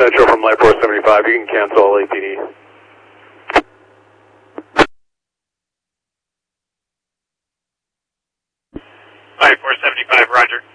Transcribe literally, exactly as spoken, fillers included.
Metro from Light four seventy-five, you can cancel all A P D. Light four seventy-five, roger.